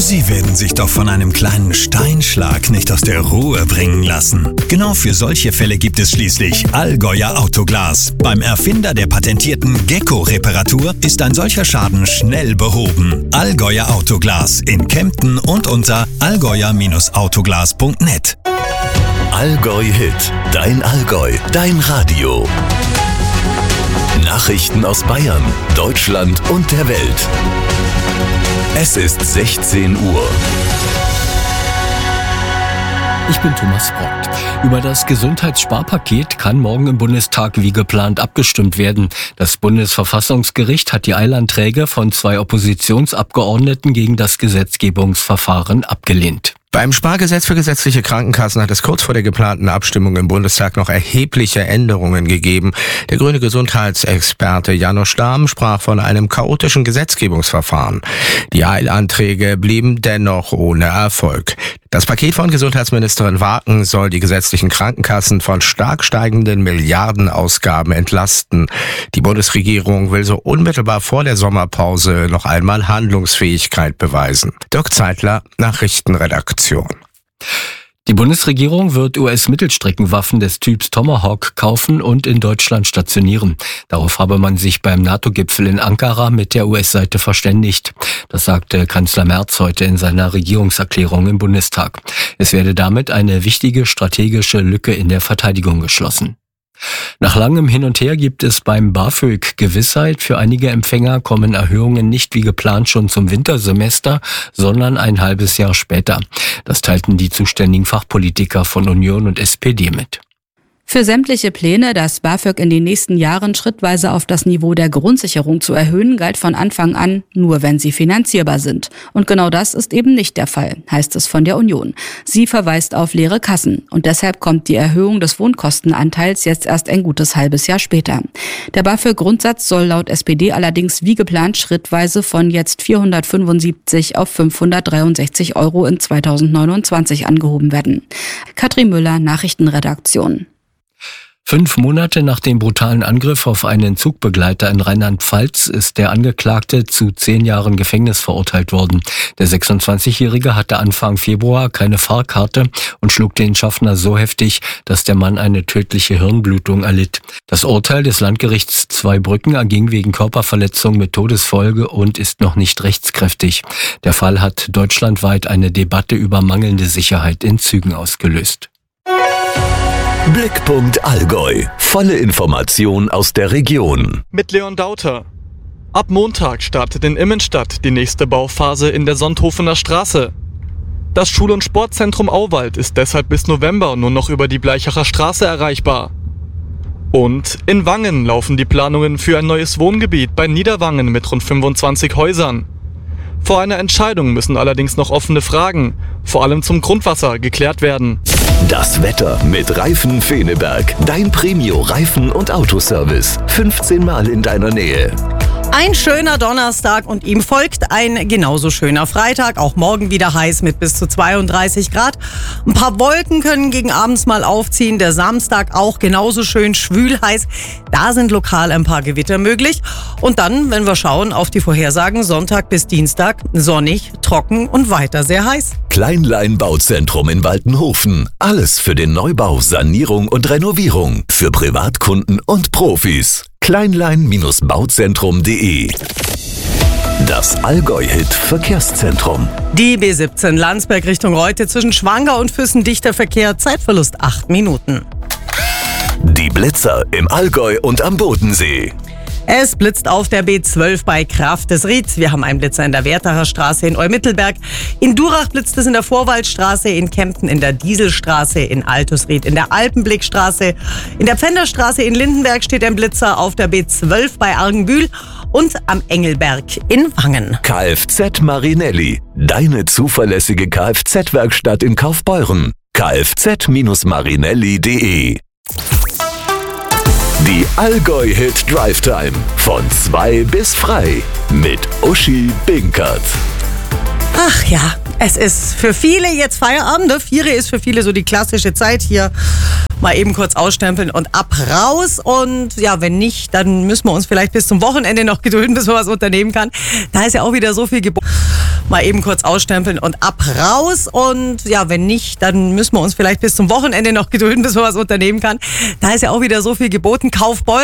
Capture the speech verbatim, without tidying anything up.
Sie werden sich doch von einem kleinen Steinschlag nicht aus der Ruhe bringen lassen. Genau für solche Fälle gibt es schließlich Allgäuer Autoglas. Beim Erfinder der patentierten Gecko-Reparatur ist ein solcher Schaden schnell behoben. Allgäuer Autoglas in Kempten und unter allgäuer Autoglas punkt net. Allgäu Hit, dein Allgäu, dein Radio. Nachrichten aus Bayern, Deutschland und der Welt. Es ist sechzehn Uhr. Ich bin Thomas Brockt. Über das Gesundheitssparpaket kann morgen im Bundestag wie geplant abgestimmt werden. Das Bundesverfassungsgericht hat die Eilanträge von zwei Oppositionsabgeordneten gegen das Gesetzgebungsverfahren abgelehnt. Beim Spargesetz für gesetzliche Krankenkassen hat es kurz vor der geplanten Abstimmung im Bundestag noch erhebliche Änderungen gegeben. Der grüne Gesundheitsexperte Janusz Stamm sprach von einem chaotischen Gesetzgebungsverfahren. Die Eilanträge blieben dennoch ohne Erfolg. Das Paket von Gesundheitsministerin Waken soll die gesetzlichen Krankenkassen von stark steigenden Milliardenausgaben entlasten. Die Bundesregierung will so unmittelbar vor der Sommerpause noch einmal Handlungsfähigkeit beweisen. Dirk Zeitler, Nachrichtenredaktion. Die Bundesregierung wird U S-Mittelstreckenwaffen des Typs Tomahawk kaufen und in Deutschland stationieren. Darauf habe man sich beim NATO-Gipfel in Ankara mit der U S-Seite verständigt. Das sagte Kanzler Merz heute in seiner Regierungserklärung im Bundestag. Es werde damit eine wichtige strategische Lücke in der Verteidigung geschlossen. Nach langem Hin und Her gibt es beim BAföG Gewissheit. Für einige Empfänger kommen Erhöhungen nicht wie geplant schon zum Wintersemester, sondern ein halbes Jahr später. Das teilten die zuständigen Fachpolitiker von Union und S P D mit. Für sämtliche Pläne, das BAföG in den nächsten Jahren schrittweise auf das Niveau der Grundsicherung zu erhöhen, galt von Anfang an, nur wenn sie finanzierbar sind. Und genau das ist eben nicht der Fall, heißt es von der Union. Sie verweist auf leere Kassen und deshalb kommt die Erhöhung des Wohnkostenanteils jetzt erst ein gutes halbes Jahr später. Der BAföG-Grundsatz soll laut S P D allerdings wie geplant schrittweise von jetzt vierhundertfünfundsiebzig auf fünfhundertdreiundsechzig Euro in zweitausendneunundzwanzig angehoben werden. Katrin Müller, Nachrichtenredaktion. Fünf Monate nach dem brutalen Angriff auf einen Zugbegleiter in Rheinland-Pfalz ist der Angeklagte zu zehn Jahren Gefängnis verurteilt worden. Der sechsundzwanzigjährige hatte Anfang Februar keine Fahrkarte und schlug den Schaffner so heftig, dass der Mann eine tödliche Hirnblutung erlitt. Das Urteil des Landgerichts Zweibrücken erging wegen Körperverletzung mit Todesfolge und ist noch nicht rechtskräftig. Der Fall hat deutschlandweit eine Debatte über mangelnde Sicherheit in Zügen ausgelöst. Blickpunkt Allgäu. Volle Information aus der Region. Mit Leon Dauter. Ab Montag startet in Immenstadt die nächste Bauphase in der Sonthofener Straße. Das Schul- und Sportzentrum Auwald ist deshalb bis November nur noch über die Bleichacher Straße erreichbar. Und in Wangen laufen die Planungen für ein neues Wohngebiet bei Niederwangen mit rund fünfundzwanzig Häusern. Vor einer Entscheidung müssen allerdings noch offene Fragen, vor allem zum Grundwasser, geklärt werden. Das Wetter mit Reifen Feneberg. Dein Premio-Reifen- und Autoservice. fünfzehn Mal in deiner Nähe. Ein schöner Donnerstag und ihm folgt ein genauso schöner Freitag. Auch morgen wieder heiß mit bis zu zweiunddreißig Grad. Ein paar Wolken können gegen abends mal aufziehen. Der Samstag auch genauso schön schwül heiß. Da sind lokal ein paar Gewitter möglich. Und dann, wenn wir schauen auf die Vorhersagen, Sonntag bis Dienstag sonnig, trocken und weiter sehr heiß. Kleinlein Bauzentrum in Waltenhofen. Alles für den Neubau, Sanierung und Renovierung. Für Privatkunden und Profis. kleinlein Bauzentrum punkt de. Das Allgäu-Hit Verkehrszentrum. Die B siebzehn Landsberg Richtung Reute zwischen Schwangau und Füssen dichter Verkehr, Zeitverlust acht Minuten. Die Blitzer im Allgäu und am Bodensee. Es blitzt auf der B zwölf bei Kraftesried. Wir haben einen Blitzer in der Werthacher Straße in Eumittelberg. In Durach blitzt es in der Vorwaldstraße, in Kempten in der Dieselstraße, in Altusried in der Alpenblickstraße. In der Pfänderstraße in Lindenberg steht ein Blitzer auf der B zwölf bei Argenbühl und am Engelberg in Wangen. Kfz Marinelli, deine zuverlässige Kfz-Werkstatt in Kaufbeuren. kfz Marinelli punkt de. Die Allgäu-Hit Drive Time von zwei bis frei mit Uschi Binkert. Ach ja, es ist für viele jetzt Feierabend. Ne? Viere ist für viele so die klassische Zeit hier. Mal eben kurz ausstempeln und ab raus. Und ja, wenn nicht, dann müssen wir uns vielleicht bis zum Wochenende noch gedulden, bis man was unternehmen kann. Da ist ja auch wieder so viel geboten. mal eben kurz ausstempeln und ab raus. Und ja, wenn nicht, dann müssen wir uns vielleicht bis zum Wochenende noch gedulden, bis man was unternehmen kann. Da ist ja auch wieder so viel geboten. Kaufbeutel